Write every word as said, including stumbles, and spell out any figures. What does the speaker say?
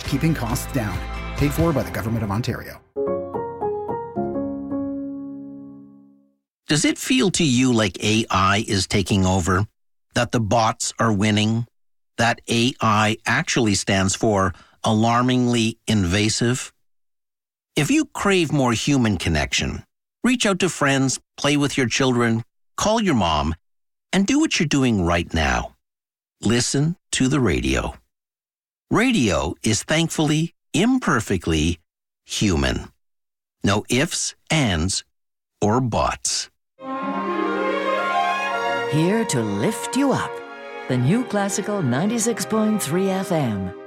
keeping costs down. Paid for by the Government of Ontario. Does it feel to you like A I is taking over? That the bots are winning? That A I actually stands for alarmingly invasive? If you crave more human connection, reach out to friends, play with your children, call your mom, and do what you're doing right now. Listen to the radio. Radio is thankfully, imperfectly human. No ifs, ands, or buts. Here to lift you up. The New Classical ninety-six point three F M.